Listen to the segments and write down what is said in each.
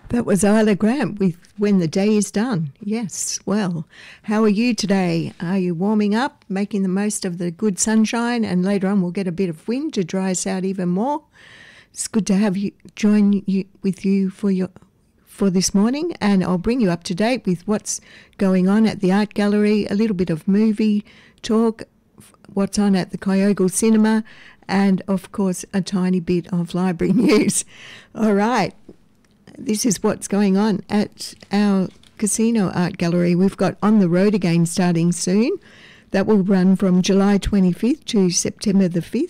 That was Isla Grant with When the Day Is Done. Yes, well, how are you today? Are you warming up, making the most of the good sunshine, and later on we'll get a bit of wind to dry us out even more? It's good to have you join you with you for this morning, and I'll bring you up to date with what's going on at the art gallery, a little bit of movie talk, what's on at the Kyogle Cinema, and of course a tiny bit of library news. All right. This is what's going on at our casino art gallery. We've got On the Road Again starting soon. That will run from July 25th to September the 5th.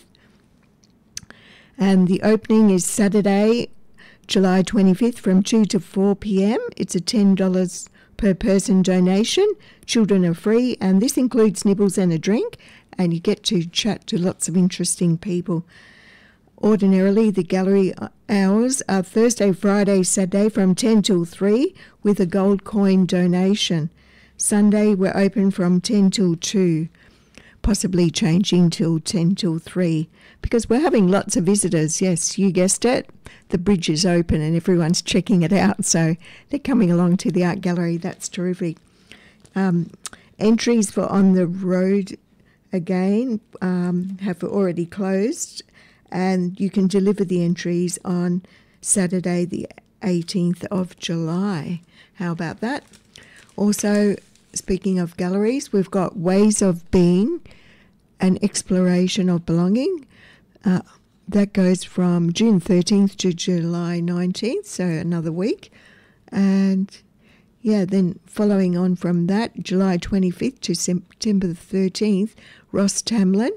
And the opening is Saturday, July 25th from 2 to 4 p.m. It's a $10 per person donation. Children are free, and this includes nibbles and a drink, and you get to chat to lots of interesting people. Ordinarily, the gallery hours are Thursday, Friday, Saturday from 10 till 3 with a gold coin donation. Sunday, we're open from 10 till 2, possibly changing till 10 till 3 because we're having lots of visitors. Yes, you guessed it. The bridge is open and everyone's checking it out, so they're coming along to the art gallery. That's terrific. Entries for On the Road Again have already closed, and you can deliver the entries on Saturday the 18th of July. How about that? Also, speaking of galleries, we've got Ways of Being, an exploration of belonging. That goes from June 13th to July 19th, so another week. And yeah, then following on from that, July 25th to September the 13th, Ross Tamlin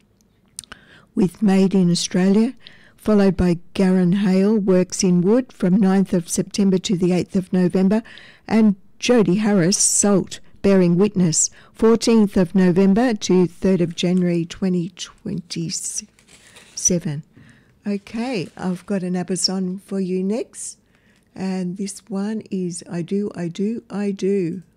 with Made in Australia, followed by Garran Hale, Works in Wood, from 9th of September to the 8th of November, and Jodie Harris, Salt, Bearing Witness, 14th of November to 3rd of January 2027. Okay, I've got an ABBA song for you next, and this one is I Do, I Do, I Do.